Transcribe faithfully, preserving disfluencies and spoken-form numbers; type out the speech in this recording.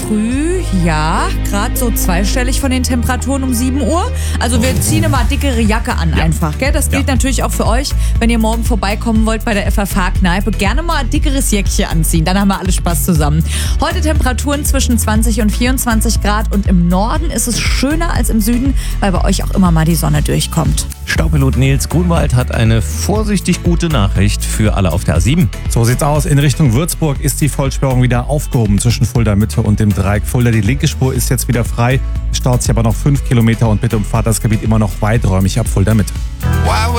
früh, ja, gerade so zweistellig von den Temperaturen um sieben Uhr. Also wir ziehen immer dickere Jacke an Ja. einfach, gell? Das gilt Ja. natürlich auch für euch, wenn ihr morgen vorbeikommen wollt bei der F F H-Kneipe. Gerne mal ein dickeres Jäckchen anziehen, dann haben wir alle Spaß zusammen. Heute Temperaturen zwischen zwanzig und vierundzwanzig Grad und im Norden ist es schöner als im Süden, weil bei euch auch immer mal die Sonne durchkommt. Staupilot Nils Grunwald hat eine vorsichtig gute Nachricht für alle auf der A sieben. So sieht's aus. In Richtung Würzburg ist die Vollsperrung wieder aufgehoben zwischen Fulda Mitte und dem Dreieck Fulda. Die linke Spur ist jetzt wieder frei. Staut sich aber noch fünf Kilometer und bitte umfahrt das Gebiet immer noch weiträumig ab Fulda Mitte.